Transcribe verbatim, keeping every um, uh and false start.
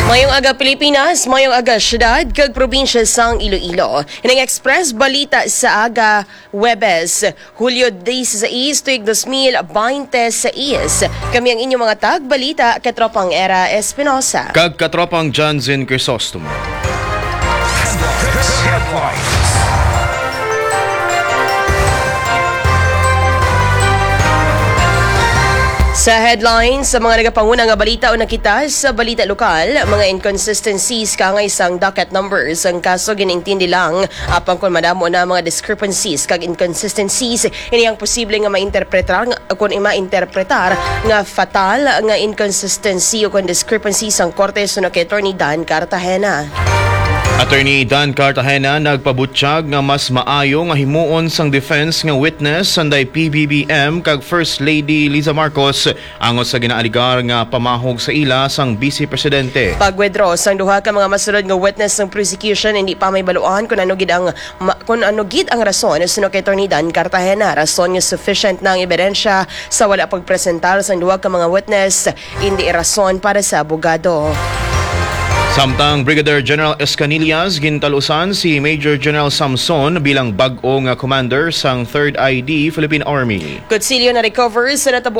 Mayong aga Pilipinas, mayong aga syudad, kag probinsya sang Iloilo. Inang express balita sa aga Webes, Hulyo desiseis tuig dos mil veintiséis. Kami ang inyong mga tag balita katropang Era Espinosa. Kag katropang Johnson Crisostomo. Sa headlines, sa mga nagapanguna nga balita o nakita sa balita lokal, mga inconsistencies ka nga isang docket numbers. Ang kaso ginintindi lang apang kung madamo na mga discrepancies kag inconsistencies, ini ang posible nga mainterpretar kung ima-interpretar nga fatal nga inconsistency o kung discrepancies ang korte suno kay Attorney Dan Cartagena. Attorney Dan Cartagena nagpabutsyag nga mas maayo nga himuon sang defense nga witness sanday P B B M kag First Lady Liza Marcos angos sa ginaaligar nga pamahog sa ila sang Vice Presidente. Pag-withdraw sang duha ka mga masulod nga witness ng prosecution hindi pa may baluan kung ano gid ang ma, kung ano gid ang rason suno kay Attorney Dan Cartagena. Rason nga sufficient na ang ebidensya sa wala pagpresentar sang duha ka mga witness, hindi rason para sa abogado. Samtang Brigadier General Escanillas gintalusan si Major General Samson bilang bag-o nga commander sang third I D Philippine Army. Kutsilyo na recover sa natabo